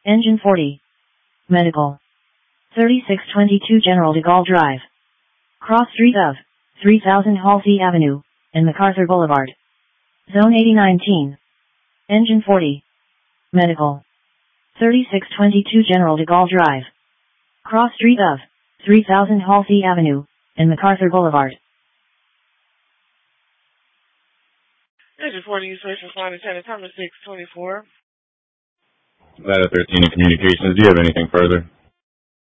Engine 40. Medical. 3622 General de Gaulle Drive. Cross street of 3000 Halsey Avenue, and MacArthur Boulevard. Zone 8019. Engine 40. Medical. 3622 General de Gaulle Drive. Cross street of 3000 Halsey Avenue, and MacArthur Boulevard. Engine 40, you search for Flight Attendant Thomas 624. Ladder 13 in communications. Do you have anything further?